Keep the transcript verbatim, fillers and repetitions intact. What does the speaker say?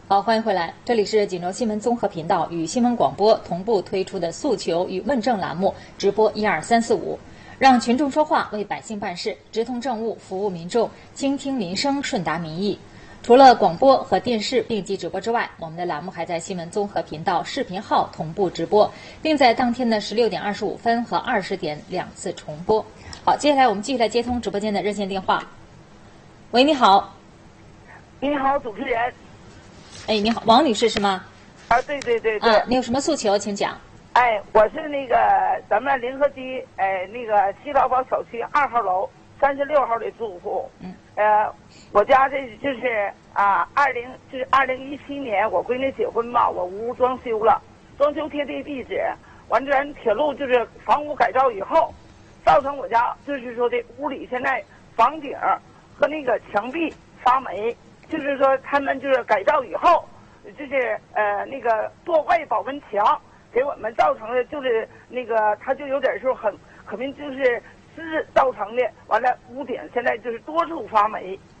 好，欢迎回来，这里是锦州新闻综合频道与新闻广播同步推出的诉求与问政栏目，直播一二三四五，让群众说话，为百姓办事，直通政务，服务民众，倾听民生，顺达民意。除了广播和电视并机直播之外，我们的栏目还在新闻综合频道视频号同步直播，并在当天的十六点二十五分和二十点两次重播。好，接下来我们继续来接通直播间的热线电话。喂，你好。 你好，主持人。 哎，你好，王女士是吗？ 啊，对对对对。 啊，你有什么诉求，请讲。 哎，我是那个咱们临河区哎那个西劳堡小区二号楼三十六号的住户。嗯。呃，我家这就是啊，二零就是二零一七年我闺女结婚嘛，我屋装修了，装修贴地壁纸，完咱铁路就是房屋改造以后，造成我家就是说的屋里现在房顶和那个墙壁发霉。就是说，他们就是改造以后，就是呃那个多块保温墙给我们造成的，就是那个它就有点说很可能就是湿造成的，完了屋顶现在就是多处发霉。